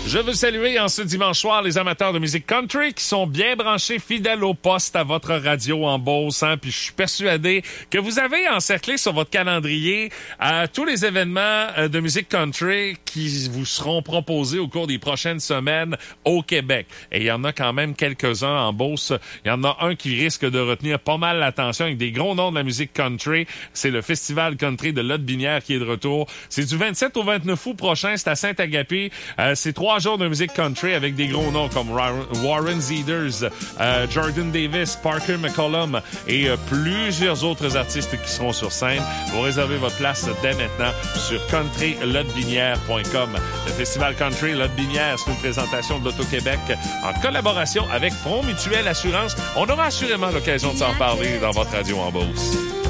Je veux saluer en ce dimanche soir les amateurs de musique country qui sont bien branchés, fidèles au poste à votre radio en Beauce. Puis je suis persuadé que vous avez encerclé sur votre calendrier tous les événements de musique country qui vous seront proposés au cours des prochaines semaines au Québec. Et il y en a quand même quelques-uns en Beauce. Il y en a un qui risque de retenir pas mal l'attention avec des gros noms de la musique country. C'est le Festival country de Lotte-Binière qui est de retour. C'est du 27 au 29 août prochain. C'est à Saint-Agapi. C'est 3 jours de musique country avec des gros noms comme Warren Zeders, Jordan Davis, Parker McCollum et plusieurs autres artistes qui seront sur scène. Vous réservez votre place dès maintenant sur countrylottebinière.com. Le Festival country Lotte-Binière, c'est une présentation de l'Auto-Québec en collaboration avec Promutuelle Assurance. On aura assurément l'occasion de s'en parler dans votre radio en Beauce.